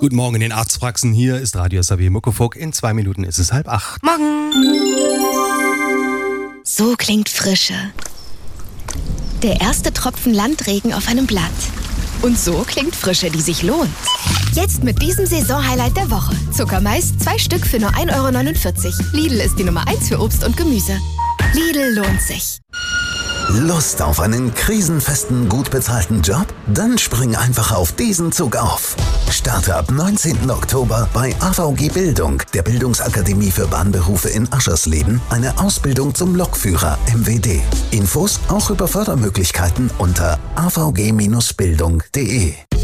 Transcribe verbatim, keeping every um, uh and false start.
Guten Morgen in den Arztpraxen. Hier ist Radio S A W Muckefuck. In zwei Minuten ist es halb acht. Morgen. So klingt Frische. Der erste Tropfen Landregen auf einem Blatt. Und so klingt Frische, die sich lohnt. Jetzt mit diesem Saisonhighlight der Woche. Zuckermais, zwei Stück für nur ein Euro neunundvierzig. Lidl ist die Nummer eins für Obst und Gemüse. Lidl lohnt sich. Lust auf einen krisenfesten, gut bezahlten Job? Dann spring einfach auf diesen Zug auf. Starte ab neunzehnten Oktober bei A V G Bildung, der Bildungsakademie für Bahnberufe in Aschersleben, eine Ausbildung zum Lokführer M W D. Infos auch über Fördermöglichkeiten unter a v g Bindestrich bildung punkt d e.